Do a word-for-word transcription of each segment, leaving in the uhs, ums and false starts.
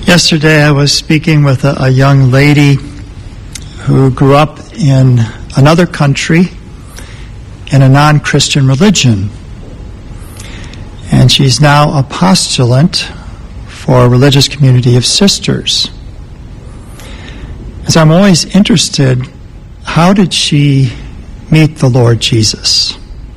Yesterday I was speaking with a, a young lady who grew up in another country in a non-Christian religion. And she's now a postulant for a religious community of sisters. As I'm always interested, how did she meet the Lord Jesus?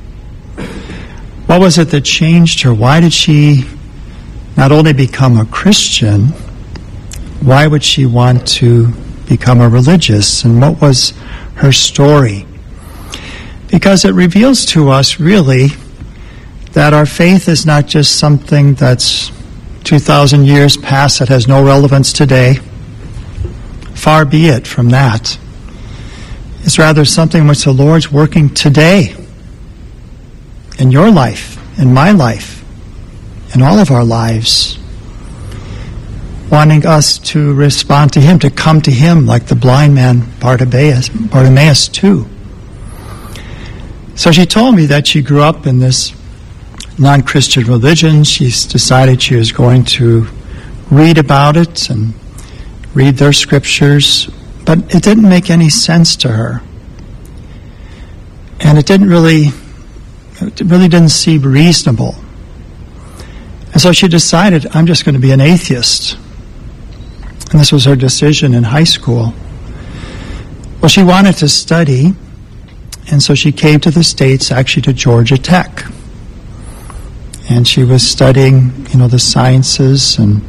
What was it that changed her? Why did she not only become a Christian, why would she want to become a religious? And what was her story? Because it reveals to us, really, that our faith is not just something that's two thousand years past that has no relevance today. Far be it from that. It's rather something which the Lord's working today in your life, in my life, in all of our lives, wanting us to respond to Him, to come to Him like the blind man Bartimaeus, Bartimaeus too. So she told me that she grew up in this non-Christian religion. She's decided she was going to read about it and read their scriptures, but it didn't make any sense to her. And it didn't really, it really didn't seem reasonable. And so she decided, I'm just going to be an atheist. And this was her decision in high school. Well, she wanted to study, and so she came to the States, actually to Georgia Tech. And she was studying, you know, the sciences, and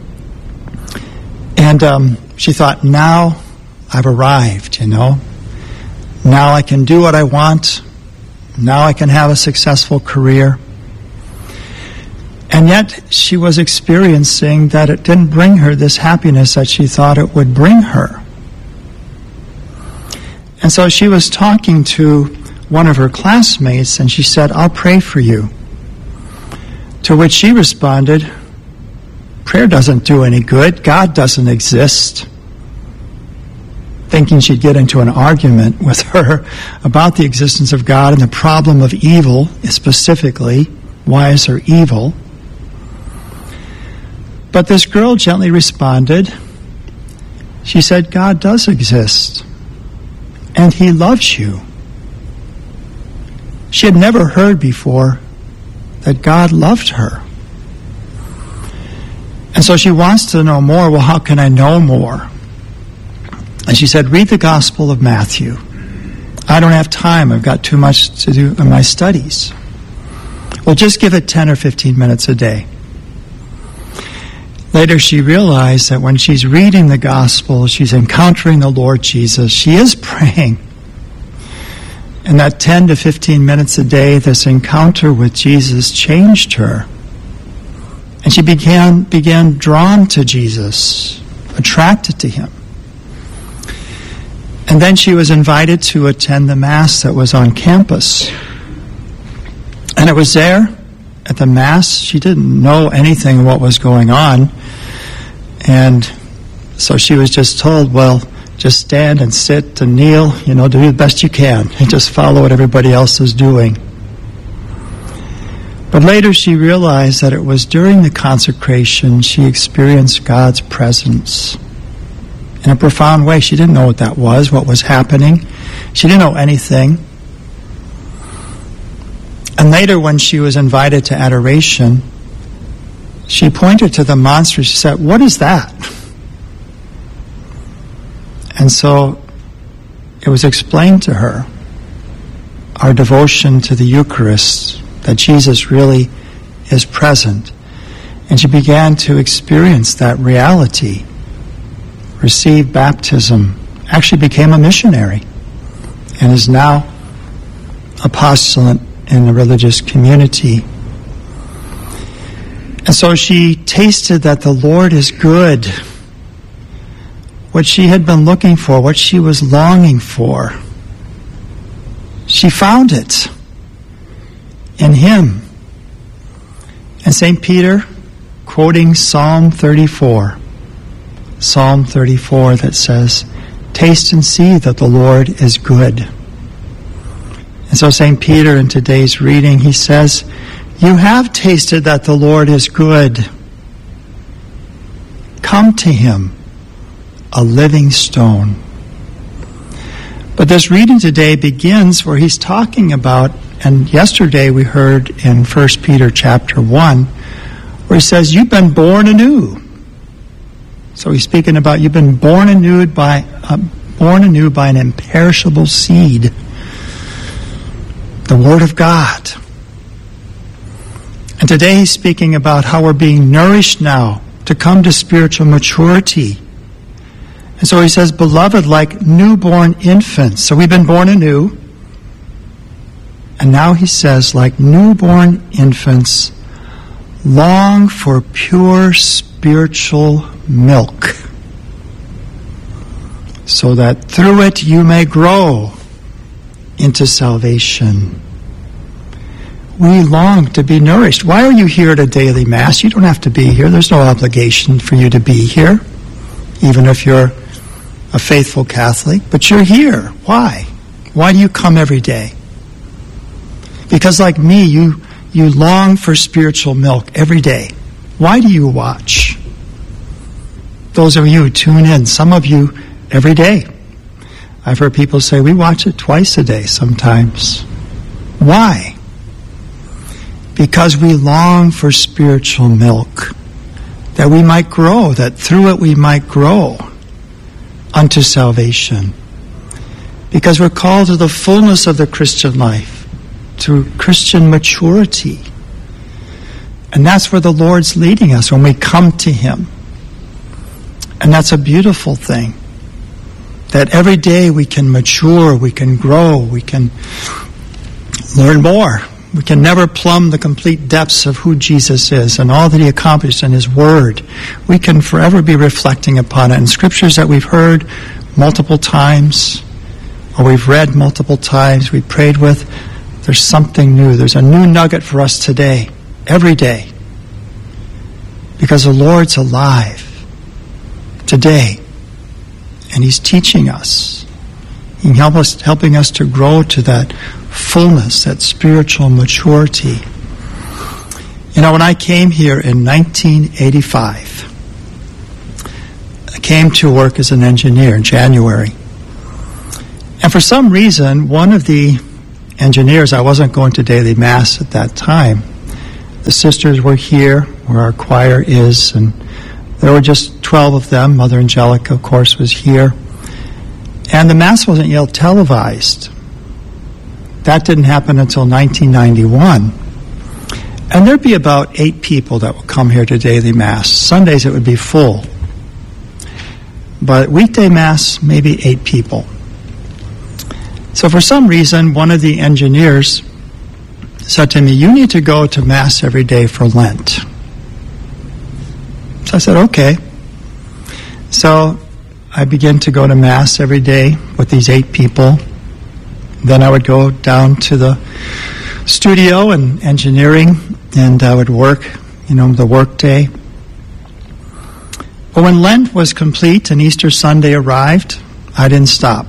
and um, she thought, now I've arrived, you know. Now I can do what I want. Now I can have a successful career. And yet she was experiencing that it didn't bring her this happiness that she thought it would bring her. And so she was talking to one of her classmates, and she said, I'll pray for you. To which she responded, prayer doesn't do any good. God doesn't exist. Thinking she'd get into an argument with her about the existence of God and the problem of evil, specifically, why is there evil? But this girl gently responded. She said, God does exist, and He loves you. She had never heard before that God loved her. And so she wants to know more. Well, how can I know more? And she said, read the Gospel of Matthew. I don't have time. I've got too much to do in my studies. Well, just give it ten or fifteen minutes a day. Later she realized that when she's reading the Gospel, she's encountering the Lord Jesus. She is praying. And that ten to fifteen minutes a day, this encounter with Jesus changed her. And she began, began drawn to Jesus, attracted to Him. And then she was invited to attend the Mass that was on campus. And it was there, at the Mass, she didn't know anything of what was going on. And so she was just told, well, just stand and sit and kneel, you know, do the best you can. And just follow what everybody else is doing. But later she realized that it was during the consecration she experienced God's presence in a profound way. She didn't know what that was, what was happening. She didn't know anything. And later when she was invited to adoration, she pointed to the monster. She said, what is that? And so it was explained to her, our devotion to the Eucharist, that Jesus really is present. And she began to experience that reality, received baptism, actually became a missionary, and is now a postulant in the religious community. And so she tasted that the Lord is good. What she had been looking for, what she was longing for, she found it in Him. And Saint Peter, quoting Psalm thirty-four, Psalm thirty-four that says, taste and see that the Lord is good. And so Saint Peter in today's reading, he says, you have tasted that the Lord is good. come to him, a living stone. But this reading today begins where he's talking about, and yesterday we heard in First Peter chapter one, where he says, you've been born anew. So he's speaking about you've been born anew by uh, born anew by an imperishable seed, the Word of God. And today he's speaking about how we're being nourished now to come to spiritual maturity. And so he says, beloved, like newborn infants. So we've been born anew. And now he says, like newborn infants, long for pure spiritual milk, so that through it you may grow into salvation. We long to be nourished. Why are you here at a daily Mass? You don't have to be here. There's no obligation for you to be here, even if you're a faithful Catholic. But you're here. Why? Why do you come every day? Because like me, you, you long for spiritual milk every day. Why do you watch? Those of you who tune in, some of you every day. I've heard people say, we watch it twice a day sometimes. Why? Because we long for spiritual milk, that we might grow, that through it we might grow unto salvation. Because we're called to the fullness of the Christian life, to Christian maturity. And that's where the Lord's leading us when we come to him. And that's a beautiful thing. That every day we can mature, we can grow, we can learn more. We can never plumb the complete depths of who Jesus is and all that he accomplished in his word. We can forever be reflecting upon it. And scriptures that we've heard multiple times, or we've read multiple times, we prayed with, there's something new. There's a new nugget for us today, every day. Because the Lord's alive today. And he's teaching us. He's help us, helping us to grow to that fullness, that spiritual maturity. You know, when I came here in nineteen eighty-five, I came to work as an engineer in January. And for some reason, one of the engineers, I wasn't going to daily Mass at that time. The sisters were here, where our choir is, and there were just twelve of them. Mother Angelica, of course, was here. And the Mass wasn't yet televised. That didn't happen until nineteen ninety-one. And there'd be about eight people that would come here to daily Mass. Sundays it would be full. But weekday Mass, maybe eight people. So for some reason, one of the engineers said to me, you need to go to Mass every day for Lent. So I said, okay. So I began to go to Mass every day with these eight people. Then I would go down to the studio and engineering, and I would work, you know, the work day. But when Lent was complete and Easter Sunday arrived, I didn't stop.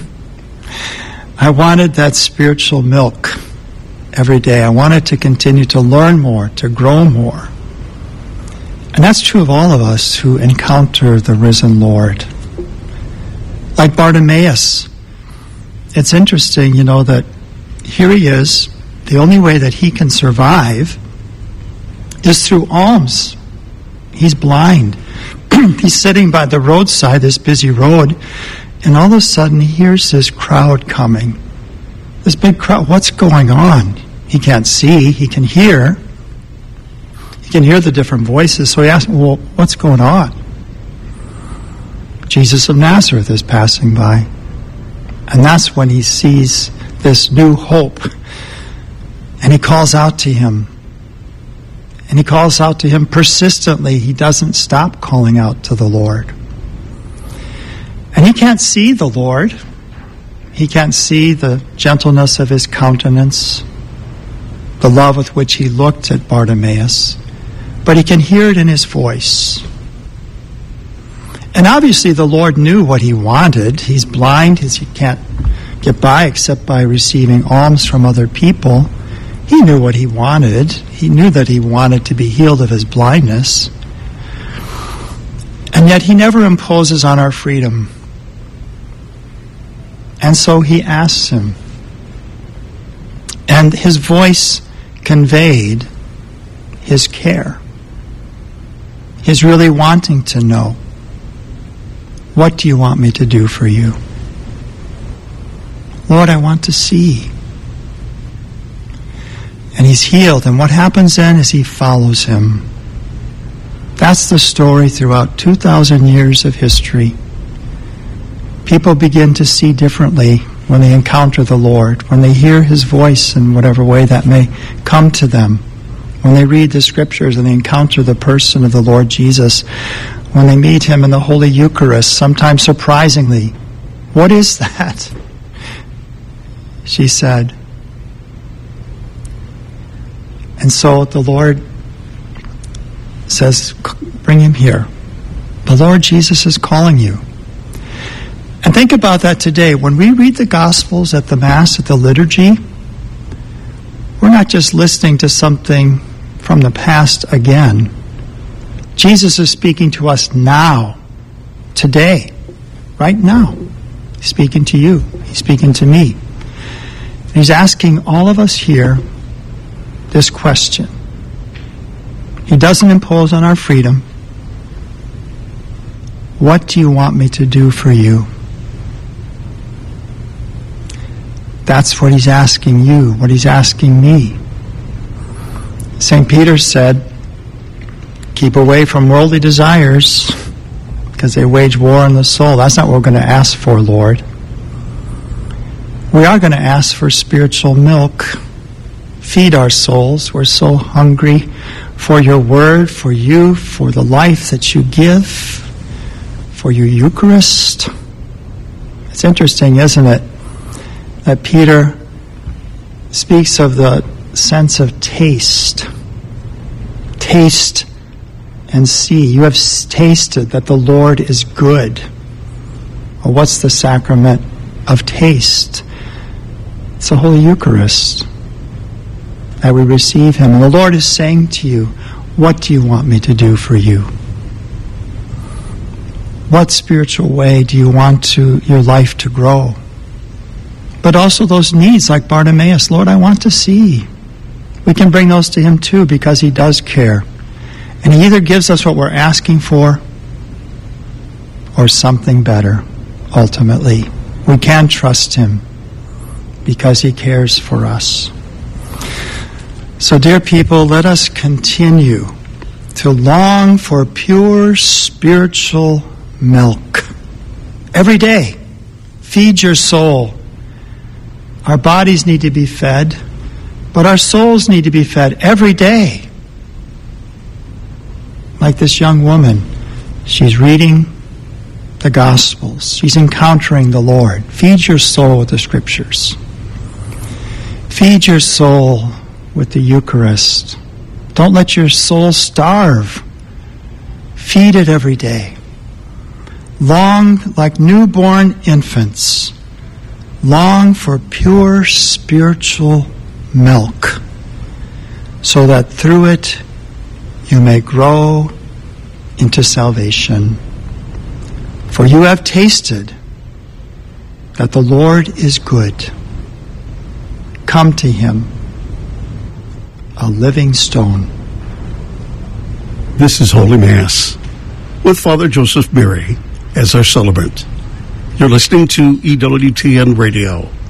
I wanted that spiritual milk every day. I wanted to continue to learn more, to grow more. And that's true of all of us who encounter the risen Lord. Like Bartimaeus, it's interesting, you know, that here he is. The only way that he can survive is through alms. He's blind. He's sitting by the roadside, this busy road, and all of a sudden he hears this crowd coming. This big crowd. What's going on? He can't see. He can hear. He can hear the different voices. So he asks, well, what's going on? Jesus of Nazareth is passing by. And that's when he sees this new hope. And he calls out to him. And he calls out to him persistently. He doesn't stop calling out to the Lord. And he can't see the Lord. He can't see the gentleness of his countenance, the love with which he looked at Bartimaeus. But he can hear it in his voice. And obviously the Lord knew what he wanted. He's blind. He can't get by except by receiving alms from other people. He knew what he wanted. He knew that he wanted to be healed of his blindness. And yet he never imposes on our freedom. And so he asks him. And his voice conveyed his care. He's really wanting to know, what do you want me to do for you? Lord, I want to see. And he's healed. And what happens then is he follows him. That's the story throughout two thousand years of history. People begin to see differently when they encounter the Lord, when they hear his voice in whatever way that may come to them, when they read the scriptures and they encounter the person of the Lord Jesus, when they meet him in the Holy Eucharist, sometimes surprisingly. What is that? She said. And so the Lord says, bring him here. The Lord Jesus is calling you. And think about that today. When we read the Gospels at the Mass, at the liturgy, we're not just listening to something from the past again. Jesus is speaking to us now, today, right now. He's speaking to you. He's speaking to me. And he's asking all of us here this question. He doesn't impose on our freedom. What do you want me to do for you? That's what he's asking you, what he's asking me. Saint Peter said, keep away from worldly desires because they wage war on the soul. That's not what we're going to ask for, Lord. We are going to ask for spiritual milk. Feed our souls. We're so hungry for your word, for you, for the life that you give, for your Eucharist. It's interesting, isn't it, that Peter speaks of the sense of taste. Taste and see. You have tasted that the Lord is good. Well, what's the sacrament of taste? It's the Holy Eucharist, that we receive him. And the Lord is saying to you, what do you want me to do for you? What spiritual way do you want to your life to grow? But also those needs, like Bartimaeus. Lord, I want to see. We can bring those to him too, because he does care. And he either gives us what we're asking for or something better, ultimately. We can trust him because he cares for us. So, dear people, let us continue to long for pure spiritual milk. Every day, feed your soul. Our bodies need to be fed, but our souls need to be fed every day. Like this young woman, she's reading the Gospels. She's encountering the Lord. Feed your soul with the Scriptures. Feed your soul with the Eucharist. Don't let your soul starve. Feed it every day. Long, like newborn infants, long for pure spiritual milk, so that through it you may grow into salvation. For you have tasted that the Lord is good. Come to him, a living stone. This is Holy Mass with Father Joseph Beery as our celebrant. You're listening to E W T N Radio,